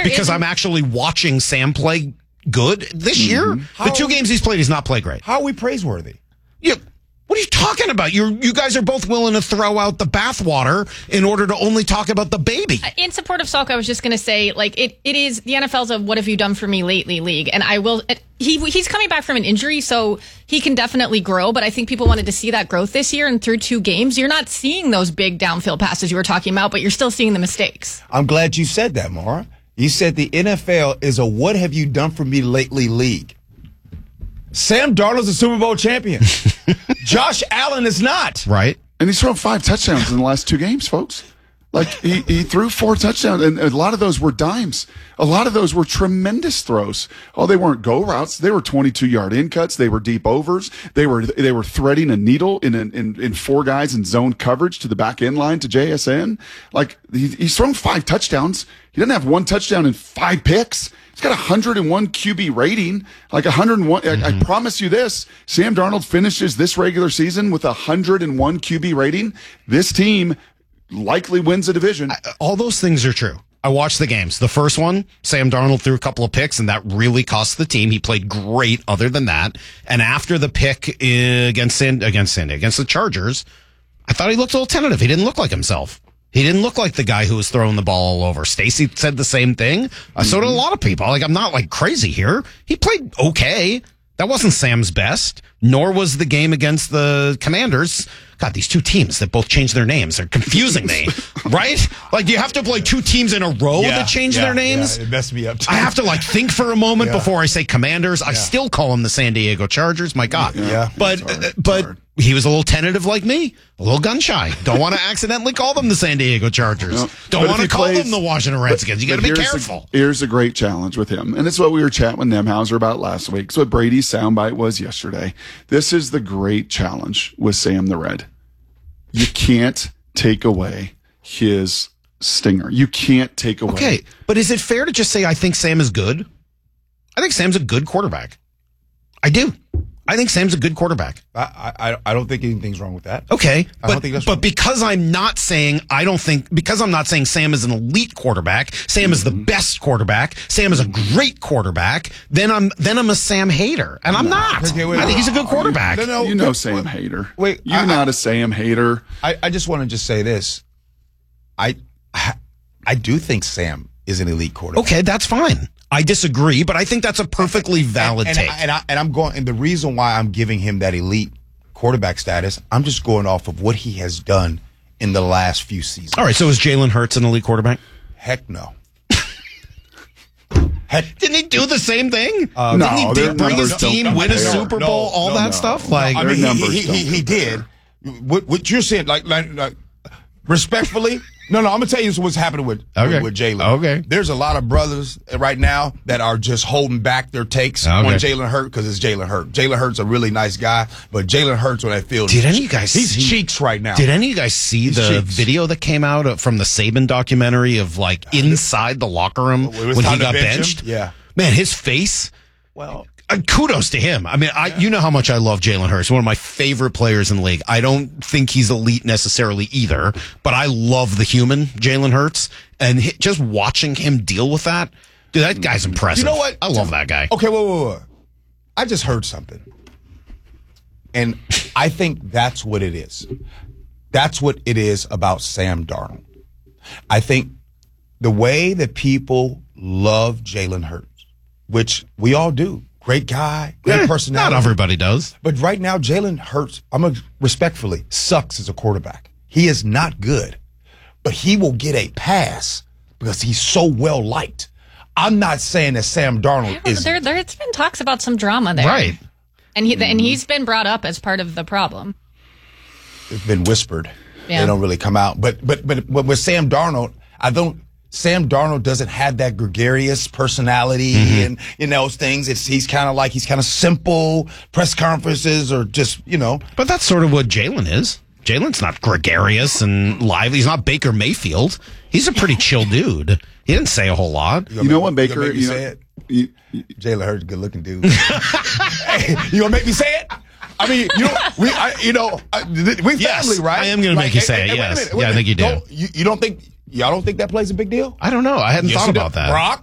because I'm actually watching Sam play good this year. The 2 games he's played, he's not played great. How are we praiseworthy? Yeah. What are you talking about? You guys are both willing to throw out the bathwater in order to only talk about the baby. In support of Salk, I was just going to say, like, it is the NFL's a "what have you done for me lately" league, and I will. He's coming back from an injury, so he can definitely grow. But I think people wanted to see that growth this year, and through 2 games, you're not seeing those big downfield passes you were talking about, but you're still seeing the mistakes. I'm glad you said that, Maura. You said the NFL is a "what have you done for me lately" league. Sam Darnold's a Super Bowl champion. Josh Allen is not. Right. And he's thrown 5 touchdowns in the last 2 games, folks. Like, he threw 4 touchdowns, and a lot of those were dimes. A lot of those were tremendous throws. Oh, they weren't go routes. They were 22-yard in cuts. They were deep overs. They were threading a needle in 4 guys in zone coverage to the back end line to JSN. Like, he's thrown 5 touchdowns. He doesn't have 1 touchdown and 5 picks. He's got 101 QB rating, like 101. I promise you this, Sam Darnold finishes this regular season with 101 QB rating. This team likely wins the division. All those things are true. I watched the games. The first one, Sam Darnold threw a couple of picks, and that really cost the team. He played great other than that. And after the pick against the Chargers, I thought he looked a little tentative. He didn't look like himself. He didn't look like the guy who was throwing the ball all over. Stacey said the same thing. So did a lot of people. Like, I'm not like crazy here. He played okay. That wasn't Sam's best, nor was the game against the Commanders. God, these 2 teams that both changed their names are confusing me, right? Like, do you have to play 2 teams in a row that change their names? Yeah, it messed me up too. I have to like think for a moment before I say Commanders. I still call them the San Diego Chargers. My God. Yeah. But he was a little tentative like me, a little gun shy. Don't want to accidentally call them the San Diego Chargers. No, Don't want to call them the Washington Redskins. You got to be careful. Here's a great challenge with him. And it's what we were chatting with Nemhauser about last week. It's what Brady's soundbite was yesterday. This is the great challenge with Sam the Red. You can't take away his stinger. You can't take away. Okay, but is it fair to just say I think Sam is good? I think Sam's a good quarterback. I do. I think Sam's a good quarterback. I don't think anything's wrong with that. Okay, I don't think that's wrong. because I'm not saying Sam is an elite quarterback, Sam is the best quarterback, Sam is a great quarterback, then I'm a Sam hater, and I'm not. Okay, I think he's a good quarterback. Sam hater. Wait, you're not a Sam hater. I just want to just say this. I do think Sam is an elite quarterback. Okay, that's fine. I disagree, but I think that's a perfectly valid take. And the reason why I'm giving him that elite quarterback status, I'm just going off of what he has done in the last few seasons. All right, so is Jalen Hurts an elite quarterback? Heck no. Didn't he do the same thing? No, didn't he bring his team, win a Super Bowl, all that stuff? Like, I mean, he did. What you're saying, like respectfully. No, I'm gonna tell you what's happening with Jalen. Okay. There's a lot of brothers right now that are just holding back their takes on Jalen Hurts because it's Jalen Hurts. Jalen Hurts a really nice guy, but Jalen Hurts on that field. Did any of you guys he's cheeks right now. Did any of you guys see the video that came out from the Saban documentary of like inside the locker room when he got benched? Yeah. Man, his face. Well, kudos to him. I mean, you know how much I love Jalen Hurts, one of my favorite players in the league. I don't think he's elite necessarily either, but I love the human Jalen Hurts, and just watching him deal with that, dude, that guy's impressive. You know what? I love that guy. Okay, whoa. I just heard something, and I think that's what it is. That's what it is about Sam Darnold. I think the way that people love Jalen Hurts, which we all do. Great guy, great personality. Not everybody does. But right now, Jalen Hurts, respectfully, sucks as a quarterback. He is not good, but he will get a pass because he's so well liked. I'm not saying that Sam Darnold is. There's been talks about some drama there, right? And he's been brought up as part of the problem. It's been whispered. Yeah. They don't really come out. But with Sam Darnold, Sam Darnold doesn't have that gregarious personality and those things. He's kind of simple. Press conferences or just. But that's sort of what Jalen is. Jalen's not gregarious and lively. He's not Baker Mayfield. He's a pretty chill dude. He didn't say a whole lot. You know what, Baker? You say it. Jalen Hurts, good looking dude. Hey, you gonna make me say it? I mean, we family, right? I am gonna make you say it. Yes, I think you do. Y'all don't think that plays a big deal? I don't know. I hadn't thought about that. Brock?